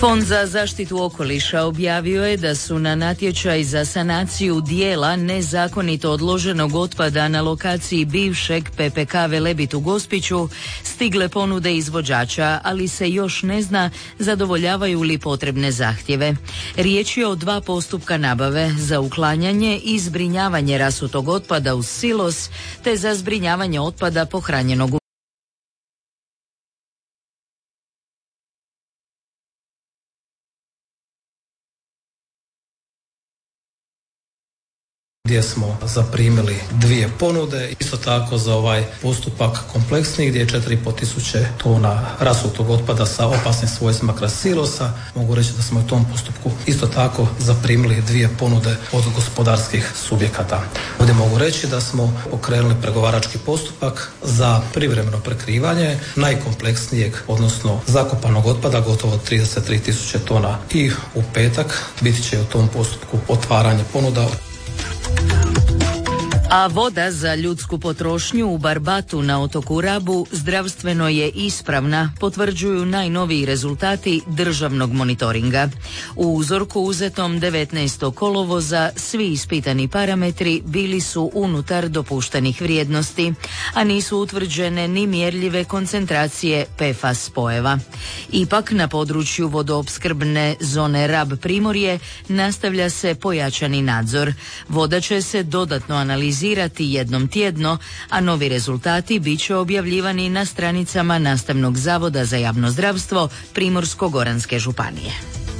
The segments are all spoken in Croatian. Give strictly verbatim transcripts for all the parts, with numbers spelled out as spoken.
Fond za zaštitu okoliša objavio je da su na natječaj za sanaciju dijela nezakonito odloženog otpada na lokaciji bivšeg P P K Velebit u Gospiću stigle ponude izvođača, ali se još ne zna zadovoljavaju li potrebne zahtjeve. Riječ je o dva postupka nabave za uklanjanje i zbrinjavanje rasutog otpada uz silos, te za zbrinjavanje otpada pohranjenog u gdje smo zaprimili dvije ponude, isto tako za ovaj postupak kompleksni gdje je četiri i pol tisuće tona rasutog otpada sa opasnim svojstvima kraj silosa. Mogu reći da smo u tom postupku isto tako zaprimili dvije ponude od gospodarskih subjekata. Ovdje mogu reći da smo pokrenuli pregovarački postupak za privremeno prekrivanje najkompleksnijeg, odnosno zakopanog otpada, gotovo trideset tri tisuće tona, i u petak biti će u tom postupku otvaranje ponuda. A voda za ljudsku potrošnju u Barbatu na otoku Rabu zdravstveno je ispravna, potvrđuju najnoviji rezultati državnog monitoringa. U uzorku uzetom devetnaestog kolovoza svi ispitani parametri bili su unutar dopuštenih vrijednosti, a nisu utvrđene ni mjerljive koncentracije P F A S spojeva. Ipak na području vodoopskrbne zone Rab Primorje nastavlja se pojačani nadzor. Voda će se dodatno analizirati jednom tjedno, a novi rezultati bit će objavljivani na stranicama Nastavnog zavoda za javno zdravstvo Primorsko-goranske županije.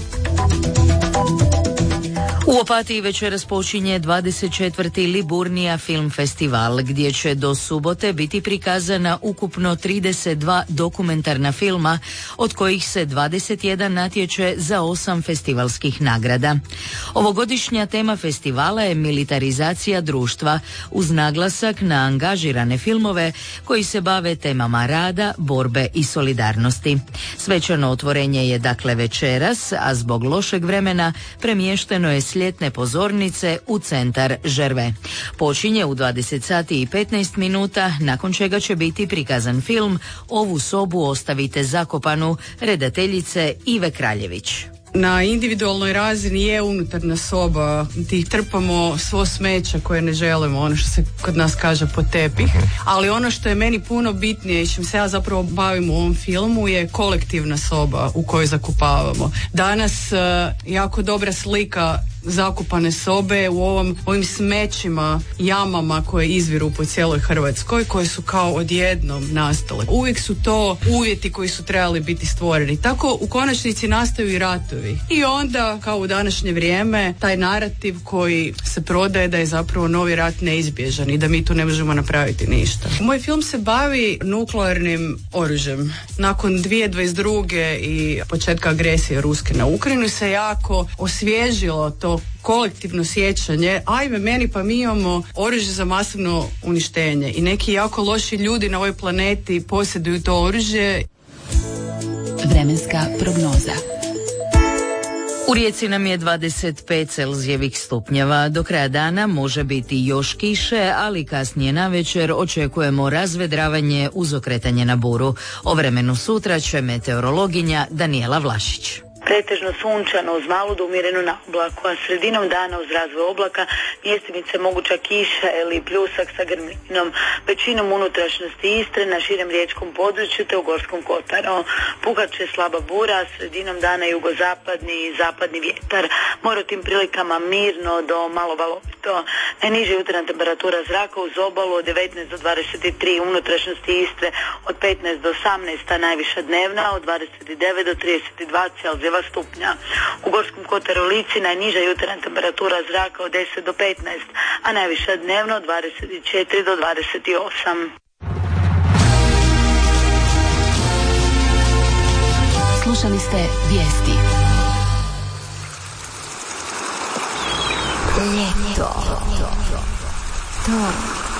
U Opatiji večeras počinje dvadeset četvrti Liburnija film festival, gdje će do subote biti prikazana ukupno trideset dva dokumentarna filma, od kojih se dvadeset jedan natječe za osam festivalskih nagrada. Ovogodišnja tema festivala je militarizacija društva, uz naglasak na angažirane filmove koji se bave temama rada, borbe i solidarnosti. Svečano otvorenje je dakle večeras, a zbog lošeg vremena premješteno je s ljetne pozornice u centar Žerve. Počinje u dvadeset sati i petnaest minuta, nakon čega će biti prikazan film Ovu sobu ostavite zakopanu redateljice Ive Kraljević. Na individualnoj razini je unutarnja soba, ti trpamo svo smeće koje ne želimo, ono što se kod nas kaže pod tepih, ali ono što je meni puno bitnije i čim se ja zapravo bavim u ovom filmu je kolektivna soba u kojoj zakupavamo. Danas uh, jako dobra slika zakupane sobe u ovom, ovim smećima, jamama koje izviru po cijeloj Hrvatskoj, koje su kao odjednom nastale. Uvijek su to uvjeti koji su trebali biti stvoreni. Tako u konačnici nastaju i ratovi. I onda, kao u današnje vrijeme, taj narativ koji se prodaje da je zapravo novi rat neizbježan i da mi tu ne možemo napraviti ništa. Moj film se bavi nuklearnim oružjem. Nakon dvije tisuće dvadeset druge i početka agresije Ruske na Ukrajinu se jako osvježilo to kolektivno sjećanje, ajme meni pa mi imamo oružje za masovno uništenje i neki jako loši ljudi na ovoj planeti posjeduju to oružje. Vremenska prognoza. U Rijeci nam je dvadeset pet Celzijevih stupnjeva. Do kraja dana može biti još kiše, ali kasnije navečer očekujemo razvedravanje uz okretanje na buru. O vremenu sutra će meteorologinja Danijela Vlašić. Pretežno sunčano uz malu do umjerenu naoblaku, a sredinom dana uz razvoj oblaka mjestimice moguća kiša ili pljusak sa grmljinom. Većinom unutrašnjosti Istre, na širem riječkom području te u Gorskom kotaru. Puhat će slaba bura, a sredinom dana jugozapadni i zapadni vjetar. More u tim prilikama mirno do malo valovito. Najniža jutarnja temperatura zraka uz obalu od devetnaest do dvadeset tri, unutrašnjosti Istre od petnaest do osamnaest, a najviša dnevna od dvadeset devet do trideset dva Celzijeva stupnja. U Gorskom kotaru Lici najniža jutarnja temperatura zraka od deset do petnaest, a najviša dnevno od dvadeset četiri do dvadeset osam. Slušali ste vijesti. Ljeto. To